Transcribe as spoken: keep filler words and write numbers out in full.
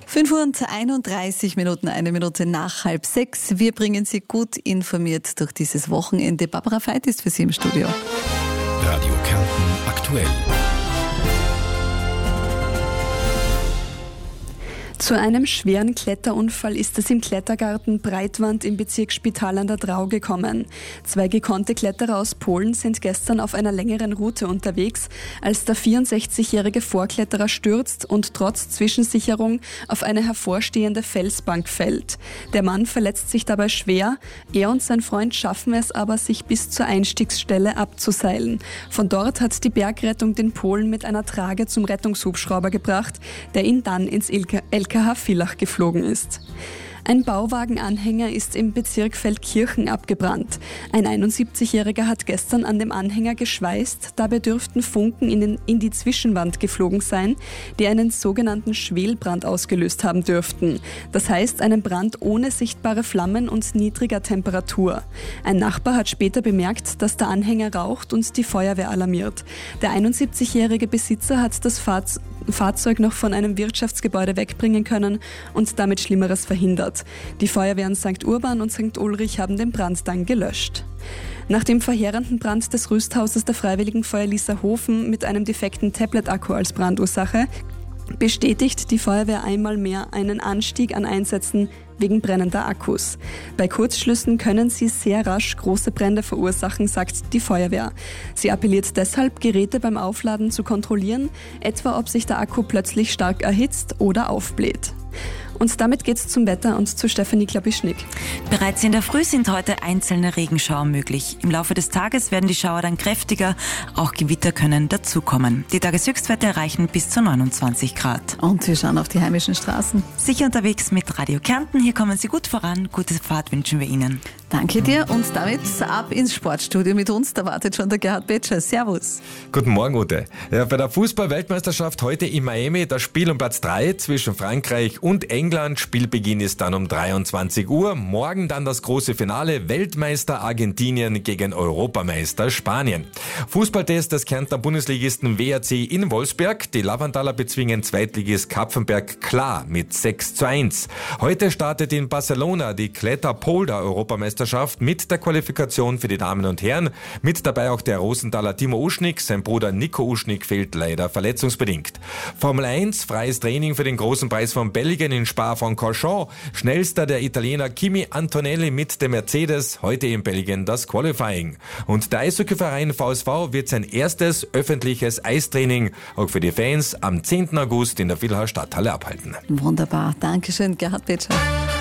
fünf Uhr und einunddreißig Minuten, eine Minute nach halb sechs. Wir bringen Sie gut informiert durch dieses Wochenende. Barbara Veit ist für Sie im Studio. Radio Kärnten aktuell. Zu einem schweren Kletterunfall ist es im Klettergarten Breitwand im Bezirk Spital an der Drau gekommen. Zwei gekonnte Kletterer aus Polen sind gestern auf einer längeren Route unterwegs, als der vierundsechzigjährige Vorkletterer stürzt und trotz Zwischensicherung auf eine hervorstehende Felsbank fällt. Der Mann verletzt sich dabei schwer. Er und sein Freund schaffen es aber, sich bis zur Einstiegsstelle abzuseilen. Von dort hat die Bergrettung den Polen mit einer Trage zum Rettungshubschrauber gebracht, der ihn dann ins L K H Villach geflogen ist. Ein Bauwagenanhänger ist im Bezirk Feldkirchen abgebrannt. Ein einundsiebzigjähriger hat gestern an dem Anhänger geschweißt. Dabei dürften Funken in, den, in die Zwischenwand geflogen sein, die einen sogenannten Schwelbrand ausgelöst haben dürften. Das heißt einen Brand ohne sichtbare Flammen und niedriger Temperatur. Ein Nachbar hat später bemerkt, dass der Anhänger raucht und die Feuerwehr alarmiert. Der einundsiebzigjährige Besitzer hat das Fahrzeug Fahrzeug noch von einem Wirtschaftsgebäude wegbringen können und damit Schlimmeres verhindert. Die Feuerwehren Sankt Urban und Sankt Ulrich haben den Brand dann gelöscht. Nach dem verheerenden Brand des Rüsthauses der Freiwilligen Feuerwehr Hofen mit einem defekten Tablet-Akku als Brandursache bestätigt die Feuerwehr einmal mehr einen Anstieg an Einsätzen wegen brennender Akkus. Bei Kurzschlüssen können sie sehr rasch große Brände verursachen, sagt die Feuerwehr. Sie appelliert deshalb, Geräte beim Aufladen zu kontrollieren, etwa ob sich der Akku plötzlich stark erhitzt oder aufbläht. Und damit geht's zum Wetter und zu Stefanie Klabischnik. Bereits in der Früh sind heute einzelne Regenschauer möglich. Im Laufe des Tages werden die Schauer dann kräftiger, auch Gewitter können dazukommen. Die Tageshöchstwerte erreichen bis zu neunundzwanzig Grad. Und wir schauen auf die heimischen Straßen. Sicher unterwegs mit Radio Kärnten. Hier kommen Sie gut voran. Gute Fahrt wünschen wir Ihnen. Danke dir und damit ab ins Sportstudio mit uns. Da wartet schon der Gerhard Betscher. Servus. Guten Morgen, Ute. Ja, bei der Fußball-Weltmeisterschaft heute in Miami das Spiel um Platz drei zwischen Frankreich und England. Spielbeginn ist dann um dreiundzwanzig Uhr. Morgen dann das große Finale. Weltmeister Argentinien gegen Europameister Spanien. Fußballtest des Kärntner Bundesligisten W R C in Wolfsberg. Die Lavandaler bezwingen Zweitligist Kapfenberg klar mit sechs zu eins. Heute startet in Barcelona die Kletter-Polder-Europameisterschaft mit der Qualifikation für die Damen und Herren. Mit dabei auch der Rosenthaler Timo Uschnik. Sein Bruder Nico Uschnik fehlt leider verletzungsbedingt. Formel eins, freies Training für den großen Preis von Belgien in Spa-Francorchamps. Schnellster der Italiener Kimi Antonelli mit dem Mercedes. Heute in Belgien das Qualifying. Und der Eishockeyverein V S V wird sein erstes öffentliches Eistraining auch für die Fans am zehnten August in der Villach Stadthalle abhalten. Wunderbar. Dankeschön, Gerhard Betscher.